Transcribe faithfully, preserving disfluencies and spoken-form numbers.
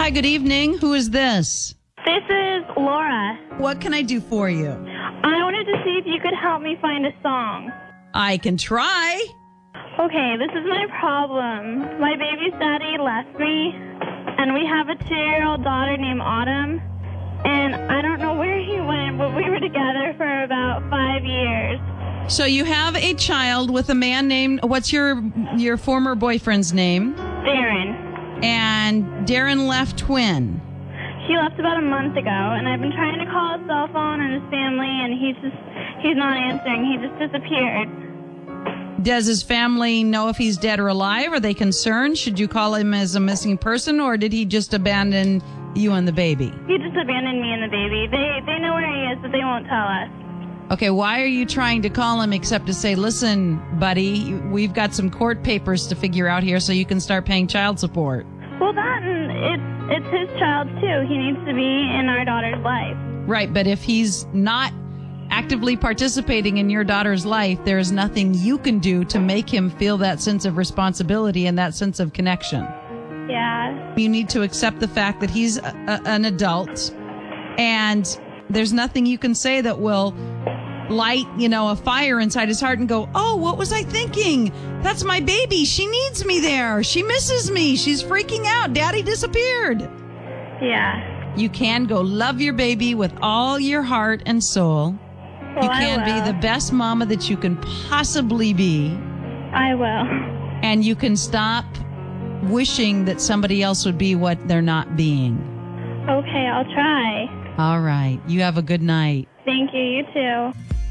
Hi, good evening. Who is this? This is Laura. What can I do for you? I wanted to see if you could help me find a song. I can try. Okay, this is my problem. My baby's daddy left me, and we have a two-year-old daughter named Autumn. And I don't know where he went, but we were together for about five years. So you have a child with a man named, what's your your former boyfriend's name? Darren. And Darren left when? He left about a month ago, and I've been trying to call his cell phone and his family, and he's just, he's not answering. He just disappeared. Does his family know if he's dead or alive? Are they concerned? Should you call him as a missing person, or did he just abandon you and the baby? He just abandoned me and the baby. They they know where he is, but they won't tell us. Okay, why are you trying to call him except to say, listen, buddy, we've got some court papers to figure out here so you can start paying child support? Well, that and it's, it's his child, too. He needs to be in our daughter's life. Right, but if he's not actively participating in your daughter's life, there is nothing you can do to make him feel that sense of responsibility and that sense of connection. Yeah. You need to accept the fact that he's a, a, an adult, and there's nothing you can say that will light, you know, a fire inside his heart and go, oh, what was I thinking? That's my baby. She needs me there. She misses me. She's freaking out. Daddy disappeared. Yeah. You can go love your baby with all your heart and soul. Well, you can I will. be the best mama that you can possibly be. I will. And you can stop wishing that somebody else would be what they're not being. Okay, I'll try. All right. You have a good night. Thank you. You too.